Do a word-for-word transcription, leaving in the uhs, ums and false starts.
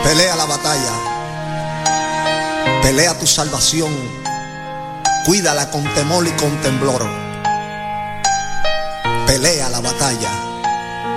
Pelea la batalla, pelea tu salvación, cuídala con temor y con temblor. Pelea la batalla.